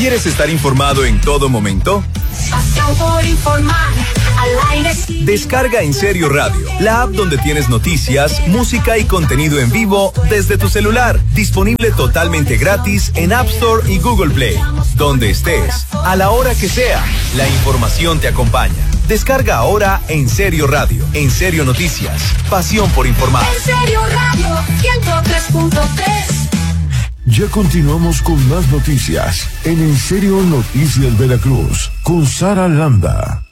¿Quieres estar informado en todo momento? Pasión por informar, al aire. Descarga En Serio Radio, la app donde tienes noticias, música y contenido en vivo desde tu celular. Disponible totalmente gratis en App Store y Google Play. Donde estés, a la hora que sea, la información te acompaña. Descarga ahora En Serio Radio, En Serio Noticias, pasión por informar. En Serio Radio 103.3. Ya continuamos con más noticias en Serio Noticias Veracruz, con Sara Landa.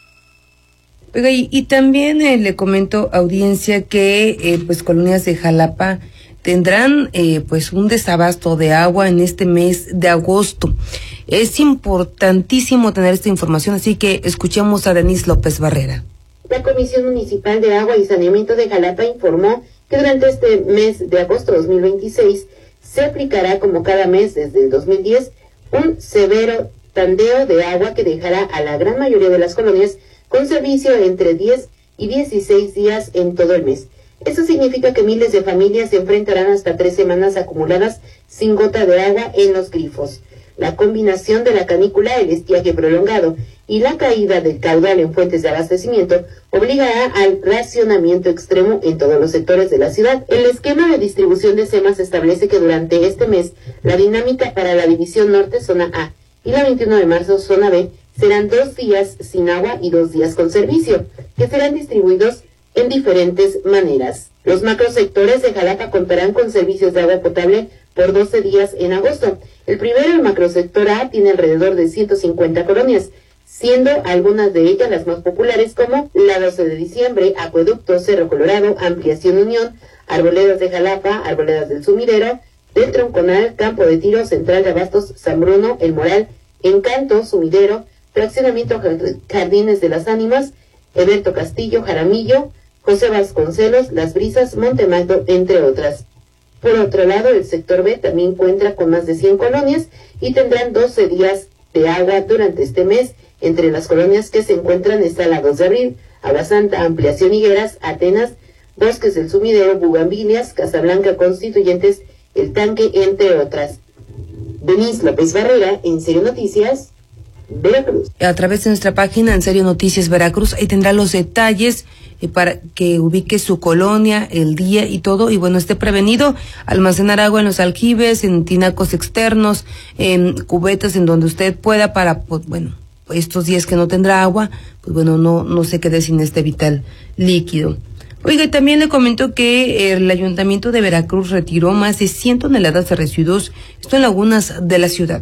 Oiga, y también le comento, audiencia, que pues colonias de Jalapa tendrán pues un desabasto de agua en este mes de agosto. Es importantísimo tener esta información, así que escuchemos a Denise López Barrera. La Comisión Municipal de Agua y Saneamiento de Jalapa informó que durante este mes de agosto 2026 se aplicará, como cada mes desde el 2010, un severo tandeo de agua que dejará a la gran mayoría de las colonias con servicio entre 10 y 16 días en todo el mes. Eso significa que miles de familias se enfrentarán hasta 3 semanas acumuladas sin gota de agua en los grifos. La combinación de la canícula, el estiaje prolongado y la caída del caudal en fuentes de abastecimiento obligará al racionamiento extremo en todos los sectores de la ciudad. El esquema de distribución de SEMAS establece que durante este mes la dinámica para la División Norte, Zona A, y la 21 de marzo, Zona B, serán 2 días sin agua y 2 días con servicio, que serán distribuidos en diferentes maneras. Los macrosectores de Jalapa contarán con servicios de agua potable por 12 días en agosto. El primero, el macrosector A, tiene alrededor de 150 colonias, siendo algunas de ellas las más populares como la 12 de diciembre, Acueducto, Cerro Colorado, Ampliación Unión, Arboledas de Jalapa, Arboledas del Sumidero, del Tronconal, Campo de Tiro, Central de Abastos, San Bruno, El Moral, Encanto, Sumidero, Fraccionamiento Jardines de las Ánimas, Eberto Castillo, Jaramillo, José Vasconcelos, Las Brisas, Montemagno, entre otras. Por otro lado, el sector B también cuenta con más de 100 colonias y tendrán 12 días de agua durante este mes. Entre las colonias que se encuentran está la 2 de abril, Agua Santa, Ampliación Higueras, Atenas, Bosques del Sumidero, Bugambilias, Casablanca, Constituyentes, El Tanque, entre otras. Denise López Barrera, En Serio Noticias, Veracruz. A través de nuestra página En Serio Noticias Veracruz, ahí tendrá los detalles para que ubique su colonia, el día y todo, y bueno, esté prevenido. Almacenar agua en los aljibes, en tinacos externos, en cubetas, en donde usted pueda, para, pues, bueno, estos días que no tendrá agua, pues bueno, no se quede sin este vital líquido. Oiga, y también le comento que el Ayuntamiento de Veracruz retiró más de 100 toneladas de residuos, esto en lagunas de la ciudad.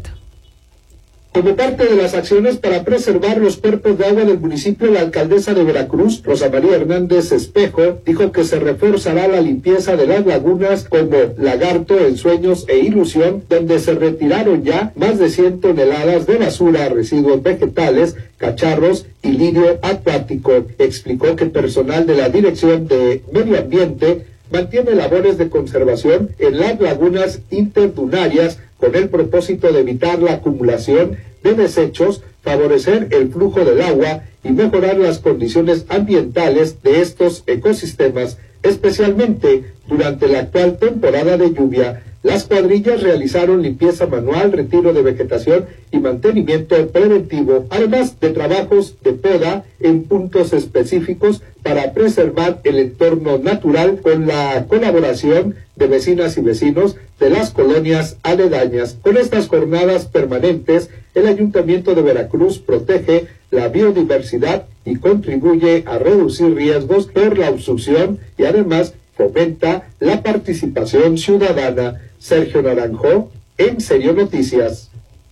Como parte de las acciones para preservar los cuerpos de agua del municipio, la alcaldesa de Veracruz, Rosa María Hernández Espejo, dijo que se reforzará la limpieza de las lagunas como Lagarto, Ensueños e Ilusión, donde se retiraron ya más de 100 toneladas de basura, residuos vegetales, cacharros y lirio acuático. Explicó que personal de la Dirección de Medio Ambiente mantiene labores de conservación en las lagunas interdunarias con el propósito de evitar la acumulación de desechos, favorecer el flujo del agua y mejorar las condiciones ambientales de estos ecosistemas, especialmente durante la actual temporada de lluvia. Las cuadrillas realizaron limpieza manual, retiro de vegetación y mantenimiento preventivo, además de trabajos de poda en puntos específicos para preservar el entorno natural con la colaboración de vecinas y vecinos de las colonias aledañas. Con estas jornadas permanentes, el Ayuntamiento de Veracruz protege la biodiversidad y contribuye a reducir riesgos por la obstrucción y además fomenta la participación ciudadana. Sergio Naranjo, En Serio Noticias.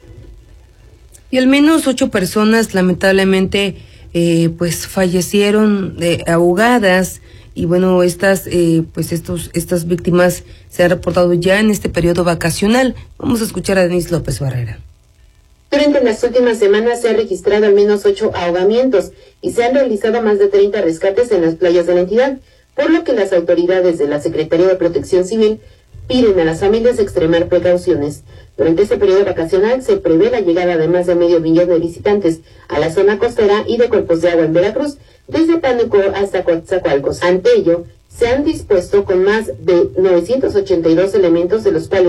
Y al menos 8 personas lamentablemente pues fallecieron ahogadas, y bueno, estas víctimas se han reportado ya en este periodo vacacional. Vamos a escuchar a Denise López Barrera. Durante las últimas semanas se han registrado al menos 8 ahogamientos y se han realizado más de 30 rescates en las playas de la entidad, por lo que las autoridades de la Secretaría de Protección Civil piden a las familias extremar precauciones. Durante este periodo vacacional se prevé la llegada de más de 500,000 de visitantes a la zona costera y de cuerpos de agua en Veracruz, desde Pánuco hasta Coatzacoalcos. Ante ello, se han dispuesto con más de 982 elementos, de los cuales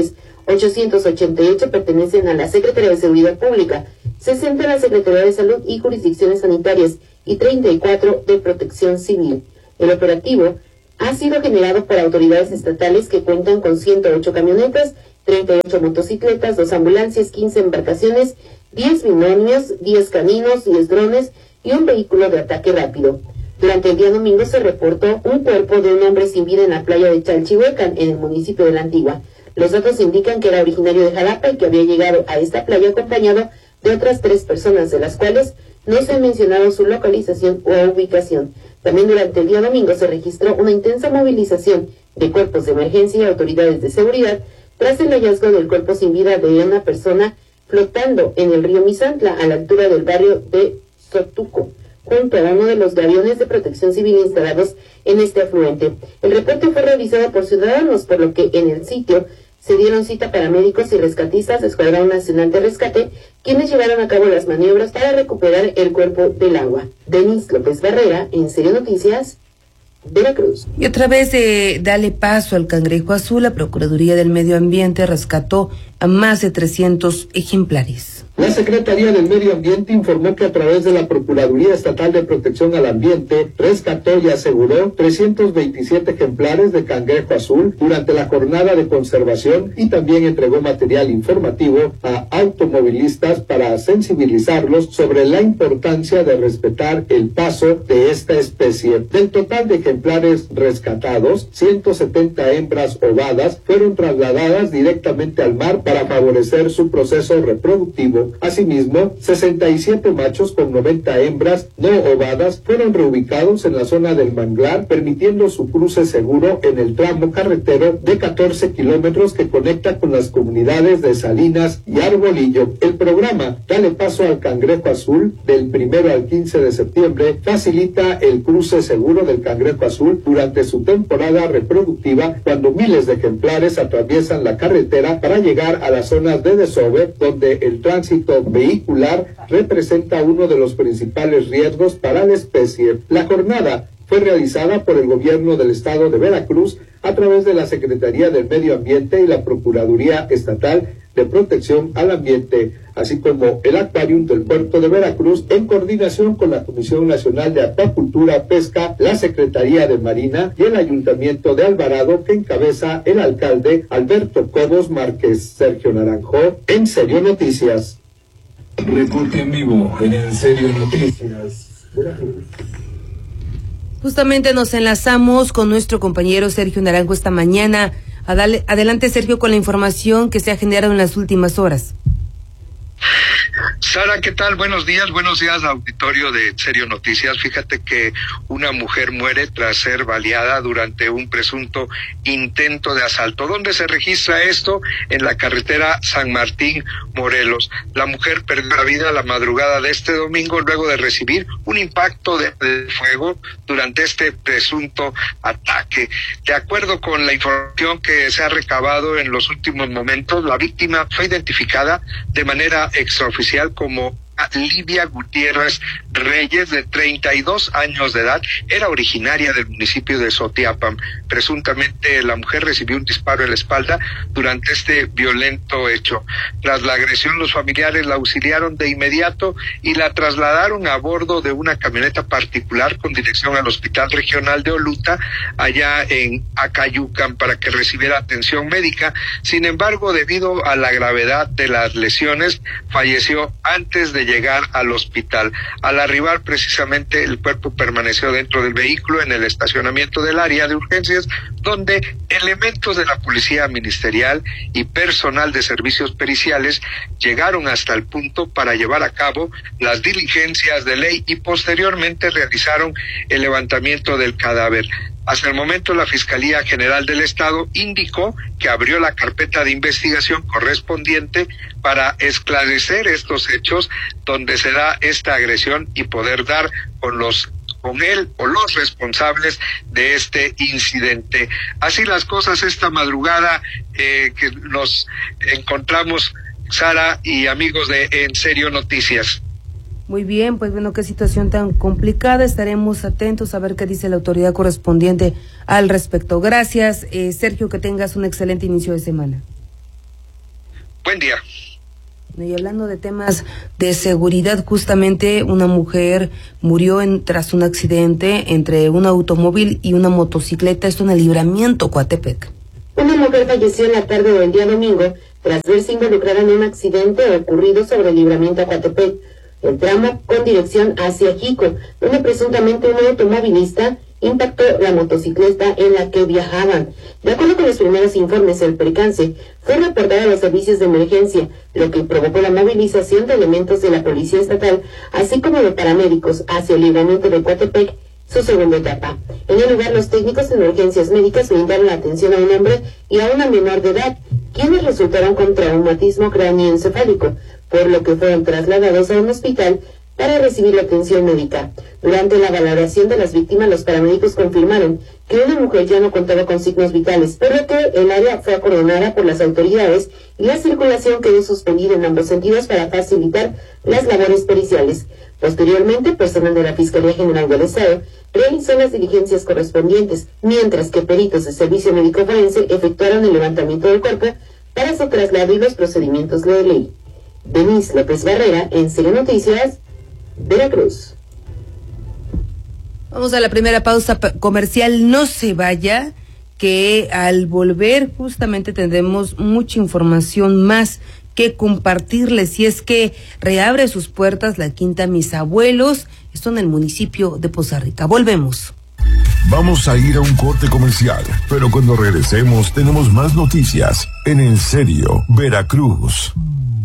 888 pertenecen a la Secretaría de Seguridad Pública, 60 a la Secretaría de Salud y Jurisdicciones Sanitarias y 34 de Protección Civil. El operativo ha sido generado por autoridades estatales que cuentan con 108 camionetas, 38 motocicletas, 2 ambulancias, 15 embarcaciones, 10 binomios, 10 caninos, 10 drones y un vehículo de ataque rápido. Durante el día domingo se reportó un cuerpo de un hombre sin vida en la playa de Chalchihuecan, en el municipio de La Antigua. Los datos indican que era originario de Jalapa y que había llegado a esta playa acompañado de otras 3 personas, de las cuales no se ha mencionado su localización o ubicación. También durante el día domingo se registró una intensa movilización de cuerpos de emergencia y autoridades de seguridad tras el hallazgo del cuerpo sin vida de una persona flotando en el río Misantla, a la altura del barrio de Sotuco, junto a uno de los gaviones de protección civil instalados en este afluente. El reporte fue revisado por ciudadanos, por lo que en el sitio se dieron cita paramédicos y rescatistas de Escuadrón Nacional de Rescate, quienes llevaron a cabo las maniobras para recuperar el cuerpo del agua. Denis López Barrera, en Serio Noticias, Veracruz. Y otra vez dale paso al cangrejo azul, la Procuraduría del Medio Ambiente rescató a más de 300 ejemplares. La Secretaría del Medio Ambiente informó que a través de la Procuraduría Estatal de Protección al Ambiente rescató y aseguró 327 ejemplares de cangrejo azul durante la jornada de conservación y también entregó material informativo a automovilistas para sensibilizarlos sobre la importancia de respetar el paso de esta especie. Del total de ejemplares rescatados, 170 hembras ovadas fueron trasladadas directamente al mar para favorecer su proceso reproductivo. Asimismo, 67 machos con 90 hembras no ovadas fueron reubicados en la zona del manglar, permitiendo su cruce seguro en el tramo carretero de 14 kilómetros que conecta con las comunidades de Salinas y Arbolillo. El programa Dale Paso al Cangrejo Azul, del 1 al 15 de septiembre, facilita el cruce seguro del cangrejo azul durante su temporada reproductiva, cuando miles de ejemplares atraviesan la carretera para llegar a las zonas de desove, donde el tránsito vehicular representa uno de los principales riesgos para la especie. La jornada fue realizada por el gobierno del estado de Veracruz a través de la Secretaría del Medio Ambiente y la Procuraduría Estatal de Protección al Ambiente, así como el Acuarium del Puerto de Veracruz, en coordinación con la Comisión Nacional de Acuacultura, Pesca, la Secretaría de Marina y el Ayuntamiento de Alvarado, que encabeza el alcalde Alberto Cobos Márquez. Sergio Naranjo, En Serio Noticias. Reporte en vivo en Serio Noticias. Justamente nos enlazamos con nuestro compañero Sergio Naranjo esta mañana. Adelante, Sergio, con la información que se ha generado en las últimas horas. Sara, ¿qué tal? Buenos días, auditorio de Serio Noticias. Fíjate que una mujer muere tras ser baleada durante un presunto intento de asalto. ¿Dónde se registra esto? En la carretera San Martín, Morelos. La mujer perdió la vida la madrugada de este domingo luego de recibir un impacto de fuego durante este presunto ataque. De acuerdo con la información que se ha recabado en los últimos momentos, la víctima fue identificada de manera extraoficial como Livia Gutiérrez Reyes, de 32 años de edad, era originaria del municipio de Sotiapan. Presuntamente la mujer recibió un disparo en la espalda durante este violento hecho. Tras la agresión, los familiares la auxiliaron de inmediato y la trasladaron a bordo de una camioneta particular con dirección al Hospital Regional de Oluta, allá en Acayucan, para que recibiera atención médica. Sin embargo, debido a la gravedad de las lesiones, falleció antes de llegar al hospital. Al arribar, precisamente, el cuerpo permaneció dentro del vehículo en el estacionamiento del área de urgencias, donde elementos de la policía ministerial y personal de servicios periciales llegaron hasta el punto para llevar a cabo las diligencias de ley y posteriormente realizaron el levantamiento del cadáver. Hasta el momento, la Fiscalía General del Estado indicó que abrió la carpeta de investigación correspondiente para esclarecer estos hechos donde se da esta agresión y poder dar con él o los responsables de este incidente. Así las cosas esta madrugada que nos encontramos, Sara y amigos de En Serio Noticias. Muy bien, pues bueno, qué situación tan complicada. Estaremos atentos a ver qué dice la autoridad correspondiente al respecto. Gracias, Sergio, que tengas un excelente inicio de semana. Buen día. Y hablando de temas de seguridad, justamente una mujer murió tras un accidente entre un automóvil y una motocicleta, esto en el Libramiento, Coatepec. Una mujer falleció en la tarde del día domingo tras verse involucrada en un accidente ocurrido sobre el Libramiento a Coatepec, el tramo con dirección hacia Jico, donde presuntamente un automovilista impactó la motocicleta en la que viajaban. De acuerdo con los primeros informes, el percance fue reportado a los servicios de emergencia, lo que provocó la movilización de elementos de la Policía Estatal, así como de paramédicos hacia el Libramiento de Coatepec, su segunda etapa. En el lugar, los técnicos de emergencias médicas brindaron atención a un hombre y a una menor de edad, quienes resultaron con traumatismo cráneoencefálico, por lo que fueron trasladados a un hospital para recibir la atención médica. Durante la valoración de las víctimas, los paramédicos confirmaron que una mujer ya no contaba con signos vitales, por lo que el área fue acordonada por las autoridades y la circulación quedó suspendida en ambos sentidos para facilitar las labores periciales. Posteriormente, personal de la Fiscalía General del Estado realizó las diligencias correspondientes, mientras que peritos de Servicio Médico Forense efectuaron el levantamiento del cuerpo para su traslado y los procedimientos de ley. Denise López Barrera, en Serio Noticias, Veracruz. Vamos a la primera pausa comercial, no se vaya, que al volver justamente tendremos mucha información más que compartirles, y es que reabre sus puertas la Quinta Mis Abuelos, esto en el municipio de Poza Rica. Volvemos. Vamos a ir a un corte comercial, pero cuando regresemos tenemos más noticias en En Serio, Veracruz.